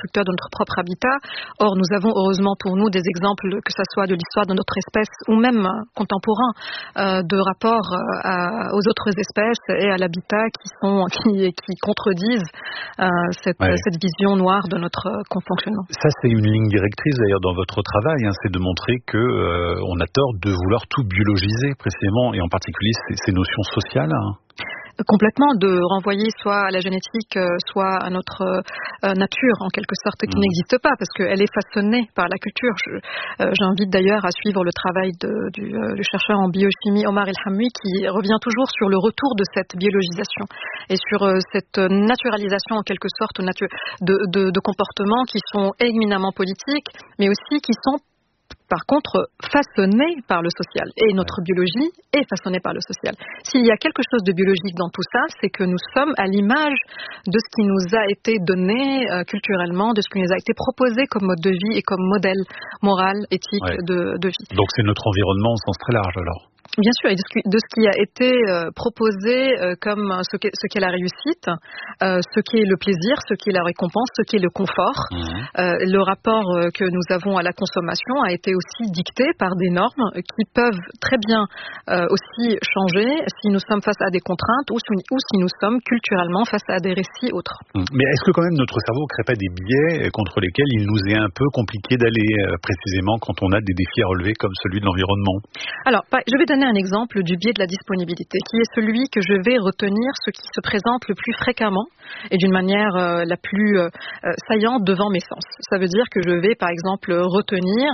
destructeur de notre propre habitat. Or, nous avons heureusement pour nous des exemples, que ce soit de l'histoire de notre espèce ou même contemporains, de rapports aux autres espèces et à l'habitat qui contredisent cette vision noire de notre fonctionnement. Ça, c'est une ligne directrice d'ailleurs dans votre travail, c'est de montrer que on a tort de vouloir tout biologiser précisément, et en particulier ces notions sociales. Complètement, de renvoyer soit à la génétique, soit à notre nature, en quelque sorte, qui n'existe pas, parce qu'elle est façonnée par la culture. J'invite d'ailleurs à suivre le travail du chercheur en biochimie Omar El-Hammi, qui revient toujours sur le retour de cette biologisation et sur cette naturalisation, en quelque sorte, de comportements qui sont éminemment politiques, mais aussi qui sont par contre façonnés par le social. Et notre biologie est façonnée par le social. S'il y a quelque chose de biologique dans tout ça, c'est que nous sommes à l'image de ce qui nous a été donné culturellement, de ce qui nous a été proposé comme mode de vie et comme modèle moral, éthique de vie. Donc c'est notre environnement au sens très large alors. Bien sûr, et de ce qui a été proposé comme ce qu'est la réussite, ce qui est le plaisir, ce qui est la récompense, ce qui est le confort. Le rapport que nous avons à la consommation a été aussi dicté par des normes qui peuvent très bien aussi changer si nous sommes face à des contraintes ou si nous sommes culturellement face à des récits autres. Mais est-ce que quand même notre cerveau ne crée pas des biais contre lesquels il nous est un peu compliqué d'aller précisément quand on a des défis à relever comme celui de l'environnement? Alors, je vais donner un exemple du biais de la disponibilité, qui est celui que je vais retenir, ce qui se présente le plus fréquemment et d'une manière la plus saillante devant mes sens. Ça veut dire que je vais, par exemple, retenir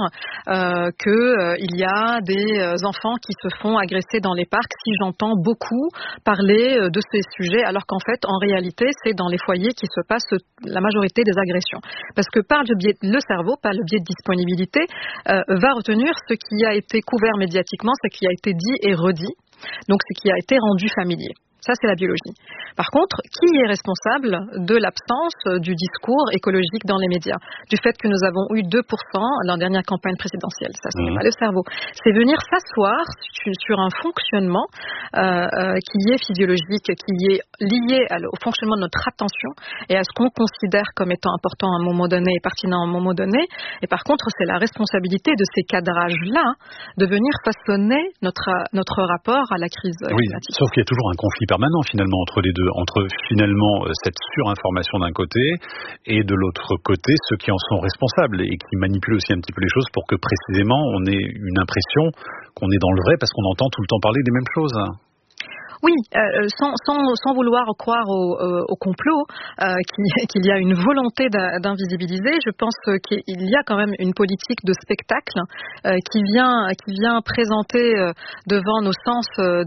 qu'il y a des enfants qui se font agresser dans les parcs si j'entends beaucoup parler de ces sujets, alors qu'en fait, en réalité, c'est dans les foyers qui se passe la majorité des agressions. Parce que le cerveau, par le biais de disponibilité, va retenir ce qui a été couvert médiatiquement, ce qui a été dit et redit, donc ce qui a été rendu familier. Ça, c'est la biologie. Par contre, qui est responsable de l'absence du discours écologique dans les médias? Du fait que nous avons eu 2% dans la dernière campagne présidentielle. Ça, ce n'est pas le cerveau. C'est venir s'asseoir sur un fonctionnement qui est physiologique, qui est lié au fonctionnement de notre attention et à ce qu'on considère comme étant important à un moment donné et pertinent à un moment donné. Et par contre, c'est la responsabilité de ces cadrages-là de venir façonner notre rapport à la crise climatique. Sauf qu'il y a toujours un conflit permanent finalement entre les deux, entre finalement cette surinformation d'un côté et de l'autre côté ceux qui en sont responsables et qui manipulent aussi un petit peu les choses pour que précisément on ait une impression qu'on est dans le vrai parce qu'on entend tout le temps parler des mêmes choses. Oui, sans vouloir croire au complot, qu'il y a une volonté d'invisibiliser, je pense qu'il y a quand même une politique de spectacle qui vient présenter devant nos sens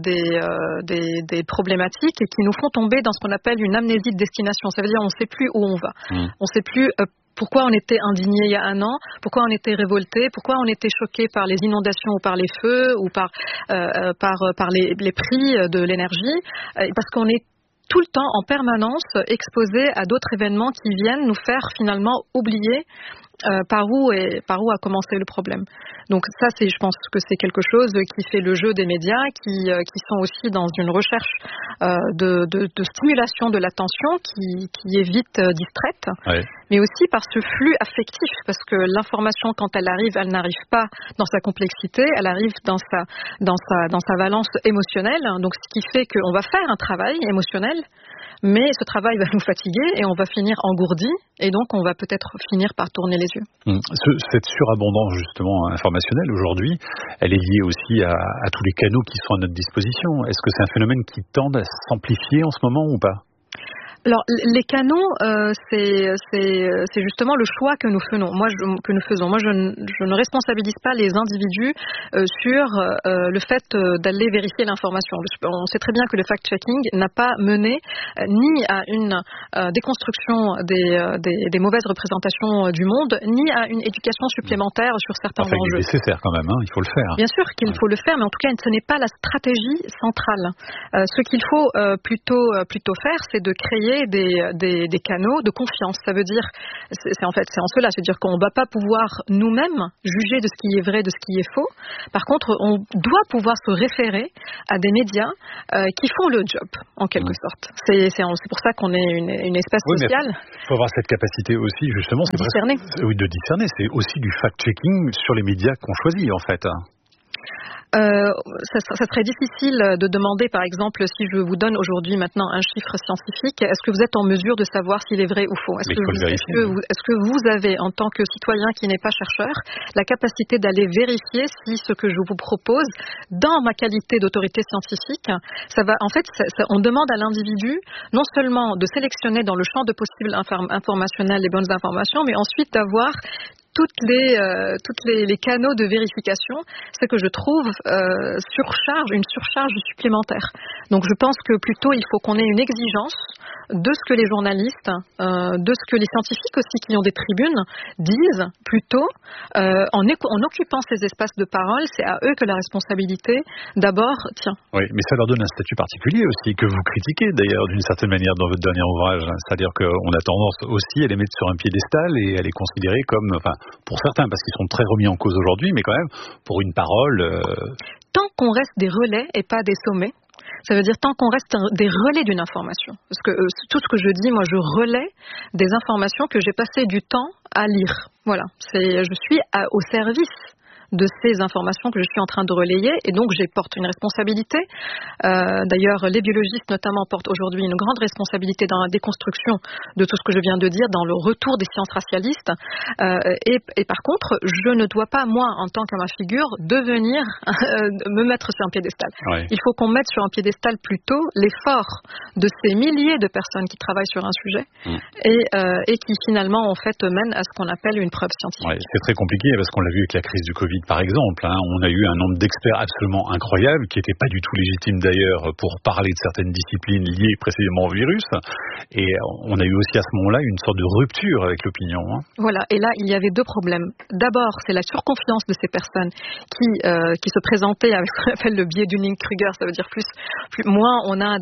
des problématiques et qui nous font tomber dans ce qu'on appelle une amnésie de destination. Ça veut dire on ne sait plus où on va, on ne sait plus pourquoi on était indigné il y a un an, pourquoi on était révolté, pourquoi on était choqué par les inondations ou par les feux ou par les prix de l'énergie, parce qu'on est tout le temps en permanence exposé à d'autres événements qui viennent nous faire finalement oublier par où a commencé le problème. Donc ça, je pense que c'est quelque chose qui fait le jeu des médias, qui sont aussi dans une recherche de stimulation de l'attention qui est vite distraite, mais aussi par ce flux affectif, parce que l'information, quand elle arrive, elle n'arrive pas dans sa complexité, elle arrive dans sa valence émotionnelle. Donc ce qui fait qu'on va faire un travail émotionnel, mais ce travail va nous fatiguer et on va finir engourdi et donc on va peut-être finir par tourner les yeux. Cette surabondance justement informationnelle aujourd'hui, elle est liée aussi à tous les canaux qui sont à notre disposition. Est-ce que c'est un phénomène qui tend à s'amplifier en ce moment ou pas ? Alors, les canaux, c'est justement le choix que nous faisons. Moi, je ne responsabilise pas les individus sur le fait d'aller vérifier l'information. On sait très bien que le fact-checking n'a pas mené ni à une déconstruction des mauvaises représentations du monde, ni à une éducation supplémentaire sur certains enjeux. Il est nécessaire quand même, il faut le faire. Bien sûr qu'il faut le faire, mais en tout cas, ce n'est pas la stratégie centrale. Ce qu'il faut plutôt faire, c'est de créer privilégier des canaux de confiance. Ça veut dire, c'est en cela, c'est-à-dire qu'on ne va pas pouvoir nous-mêmes juger de ce qui est vrai, de ce qui est faux. Par contre, on doit pouvoir se référer à des médias qui font le job, en quelque sorte. C'est pour ça qu'on est une espèce sociale. Il faut avoir cette capacité aussi, justement, de discerner. De discerner. C'est aussi du fact-checking sur les médias qu'on choisit, en fait. Ça serait difficile de demander, par exemple, si je vous donne aujourd'hui maintenant un chiffre scientifique, est-ce que vous êtes en mesure de savoir s'il est vrai ou faux? Est-ce que vous avez, en tant que citoyen qui n'est pas chercheur, la capacité d'aller vérifier si ce que je vous propose, dans ma qualité d'autorité scientifique, on demande à l'individu non seulement de sélectionner dans le champ de possibles informationnels les bonnes informations, mais ensuite d'avoir tous les canaux de vérification, ce que je trouve une surcharge supplémentaire. Donc je pense que plutôt il faut qu'on ait une exigence de ce que les journalistes, de ce que les scientifiques aussi qui ont des tribunes disent plutôt en occupant ces espaces de parole. C'est à eux que la responsabilité d'abord tient. Oui, mais ça leur donne un statut particulier aussi que vous critiquez d'ailleurs d'une certaine manière dans votre dernier ouvrage. C'est-à-dire qu'on a tendance aussi à les mettre sur un piédestal et à les considérer comme, pour certains parce qu'ils sont très remis en cause aujourd'hui, mais quand même pour une parole. Tant qu'on reste des relais et pas des sommets. Ça veut dire tant qu'on reste des relais d'une information. Parce que tout ce que je dis, moi, je relais des informations que j'ai passé du temps à lire. Voilà. Je suis au service de ces informations que je suis en train de relayer et donc je porte une responsabilité. D'ailleurs, les biologistes notamment portent aujourd'hui une grande responsabilité dans la déconstruction de tout ce que je viens de dire, dans le retour des sciences racialistes. Et par contre, je ne dois pas, moi, en tant que ma figure, devenir me mettre sur un piédestal. Ouais. Il faut qu'on mette sur un piédestal plutôt l'effort de ces milliers de personnes qui travaillent sur un sujet et qui finalement en fait mènent à ce qu'on appelle une preuve scientifique. Ouais, c'est très compliqué parce qu'on l'a vu avec la crise du Covid par exemple. On a eu un nombre d'experts absolument incroyable qui n'étaient pas du tout légitimes d'ailleurs pour parler de certaines disciplines liées précisément au virus. Et on a eu aussi à ce moment-là une sorte de rupture avec l'opinion. Voilà, et là il y avait deux problèmes. D'abord, c'est la surconfiance de ces personnes qui se présentaient avec ce qu'on appelle le biais Dunning-Kruger. Ça veut dire plus moins on a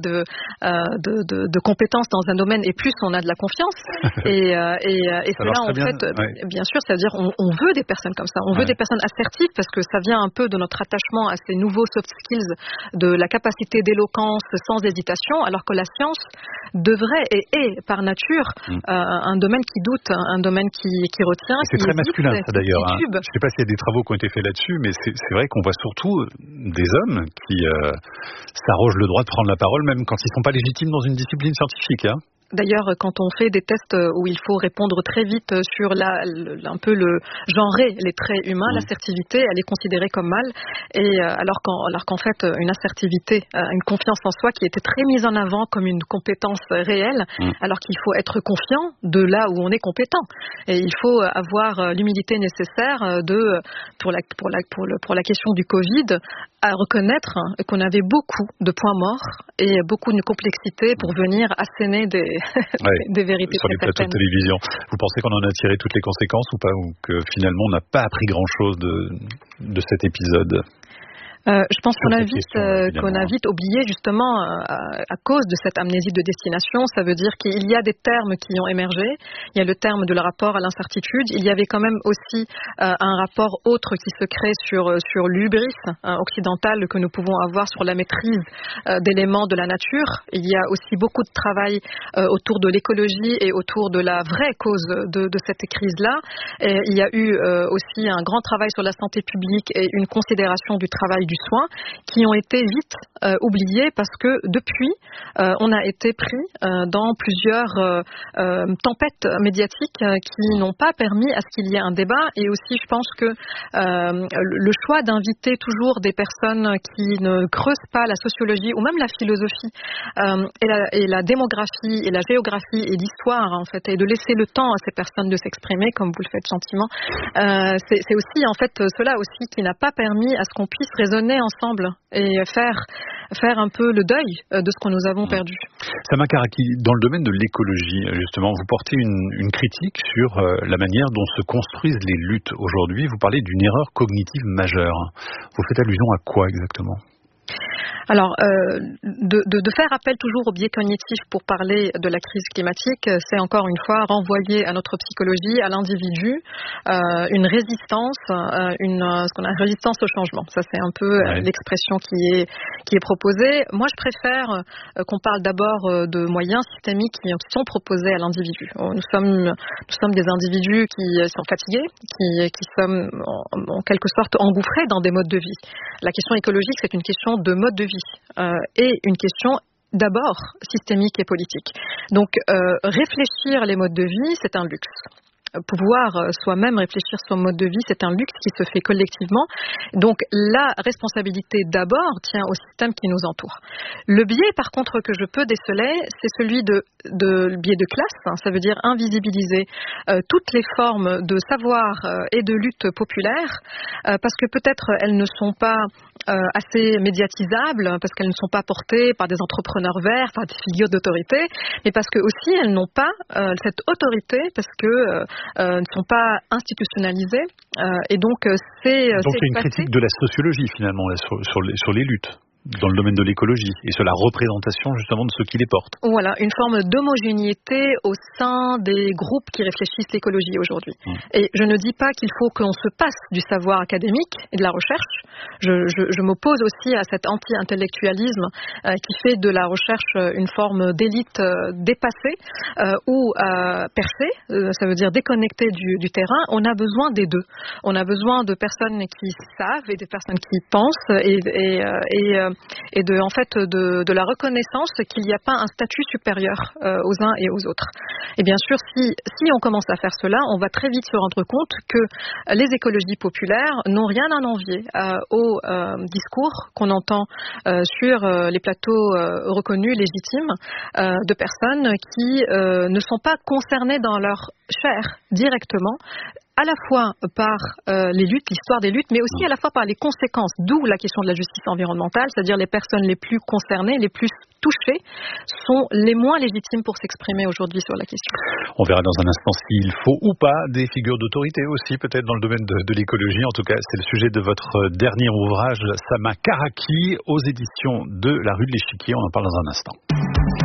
de compétences dans un domaine et plus on a de la confiance. Et cela en fait, bien sûr, ça veut dire on veut des personnes comme ça. On veut des personnes assertives parce que ça vient un peu de notre attachement à ces nouveaux soft skills, de la capacité d'éloquence sans hésitation, alors que la science devrait et est par nature un domaine qui doute, un domaine qui retient. C'est très masculin ça d'ailleurs. Je ne sais pas s'il y a des travaux qui ont été faits là-dessus, mais c'est vrai qu'on voit surtout des hommes qui s'arrogent le droit de prendre la parole même quand ils ne sont pas légitimes dans une discipline scientifique. D'ailleurs, quand on fait des tests où il faut répondre très vite sur un peu le genrer les traits humains, l'assertivité, elle est considérée comme mal. Et alors qu'en fait, une assertivité, une confiance en soi qui était très mise en avant comme une compétence réelle, alors qu'il faut être confiant de là où on est compétent. Et il faut avoir l'humilité nécessaire pour la question du Covid, à reconnaître qu'on avait beaucoup de points morts et beaucoup de complexité pour venir asséner des vérités sur les plateaux de télévision. Vous pensez qu'on en a tiré toutes les conséquences ou pas, ou que finalement on n'a pas appris grand-chose de cet épisode? Je pense qu'on a vite oublié justement à cause de cette amnésie de destination. Ça veut dire qu'il y a des termes qui ont émergé. Il y a le terme de le rapport à l'incertitude. Il y avait quand même aussi un rapport autre qui se crée sur l'hubris occidentale que nous pouvons avoir sur la maîtrise d'éléments de la nature. Il y a aussi beaucoup de travail autour de l'écologie et autour de la vraie cause de cette crise-là. Et il y a eu aussi un grand travail sur la santé publique et une considération du travail du soin qui ont été vite oubliés parce que depuis on a été pris dans plusieurs tempêtes médiatiques qui n'ont pas permis à ce qu'il y ait un débat. Et aussi je pense que le choix d'inviter toujours des personnes qui ne creusent pas la sociologie ou même la philosophie et la démographie et la géographie et l'histoire en fait, et de laisser le temps à ces personnes de s'exprimer comme vous le faites gentiment, c'est aussi en fait cela aussi qui n'a pas permis à ce qu'on puisse raisonner ensemble et faire un peu le deuil de ce que nous avons perdu. Sama Karaki, dans le domaine de l'écologie, justement, vous portez une critique sur la manière dont se construisent les luttes aujourd'hui. Vous parlez d'une erreur cognitive majeure. Vous faites allusion à quoi exactement ? Alors, de faire appel toujours au biais cognitif pour parler de la crise climatique, c'est encore une fois renvoyer à notre psychologie, à l'individu, une résistance, ce qu'on a résistance au changement. Ça, c'est un peu l'expression qui est proposée. Moi, je préfère qu'on parle d'abord de moyens systémiques qui sont proposés à l'individu. Nous sommes des individus qui sont fatigués, qui sommes en quelque sorte engouffrés dans des modes de vie. La question écologique, c'est une question de mode de vie. Et une question d'abord systémique et politique. Donc réfléchir les modes de vie, c'est un luxe. Pouvoir soi-même réfléchir son mode de vie, c'est un luxe qui se fait collectivement. Donc la responsabilité d'abord tient au système qui nous entoure. Le biais par contre que je peux déceler, c'est celui de biais de classe. Ça veut dire invisibiliser toutes les formes de savoir et de lutte populaire parce que peut-être elles ne sont pas assez médiatisables, parce qu'elles ne sont pas portées par des entrepreneurs verts, par des figures d'autorité, mais parce que aussi elles n'ont pas cette autorité parce que ne sont pas institutionnalisées et donc c'est une critique de la sociologie finalement là, sur les luttes dans le domaine de l'écologie et sur la représentation justement de ceux qui les portent. Voilà, une forme d'homogénéité au sein des groupes qui réfléchissent l'écologie aujourd'hui. Et je ne dis pas qu'il faut qu'on se passe du savoir académique et de la recherche. Je m'oppose aussi à cet anti-intellectualisme qui fait de la recherche une forme d'élite dépassée ou percée, ça veut dire déconnectée du terrain. On a besoin des deux. On a besoin de personnes qui savent et des personnes qui pensent et de la reconnaissance qu'il n'y a pas un statut supérieur aux uns et aux autres. Et bien sûr, si on commence à faire cela, on va très vite se rendre compte que les écologies populaires n'ont rien à envier au discours qu'on entend sur les plateaux reconnus, légitimes, de personnes qui ne sont pas concernées dans leur chair directement, à la fois par les luttes, l'histoire des luttes, mais aussi à la fois par les conséquences, d'où la question de la justice environnementale, c'est-à-dire les personnes les plus concernées, les plus touchées, sont les moins légitimes pour s'exprimer aujourd'hui sur la question. On verra dans un instant s'il faut ou pas des figures d'autorité aussi, peut-être dans le domaine de l'écologie. En tout cas, c'est le sujet de votre dernier ouvrage, Sama Karaki, aux éditions de La Rue de l'Échiquier. On en parle dans un instant.